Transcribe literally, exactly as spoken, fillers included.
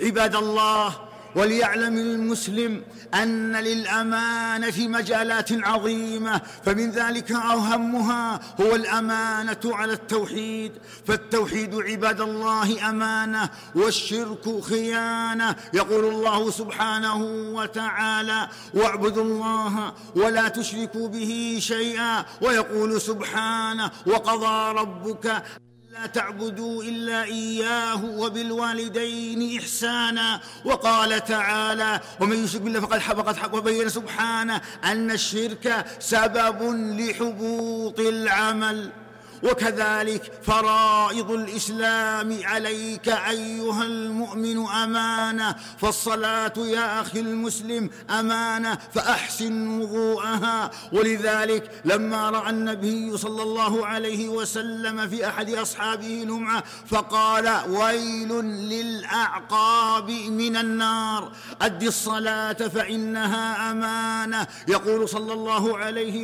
عباد الله، وليعلم المسلم أن للأمانة مجالات عظيمة، فمن ذلك أهمها هو الأمانة على التوحيد. فالتوحيد عباد الله أمانة، والشرك خيانة. يقول الله سبحانه وتعالى: واعبدوا الله ولا تشركوا به شيئا. ويقول سبحانه: وقضى ربك لا تعبدوا إلا إياه وبالوالدين إحسانا. وقال تعالى: ومن يشرك بالله فقد حبط حق. وبين سبحانه أن الشرك سبب لحبوط العمل. وكذلك فرائض الإسلام عليك أيها المؤمن أمانة، فالصلاة يا أخي المسلم أمانة، فأحسن وضوءها. ولذلك لما رأى النبي صلى الله عليه وسلم في أحد أصحابه لمعة فقال: ويل للأعقاب من النار، أد الصلاة فإنها أمانة. يقول صلى الله عليه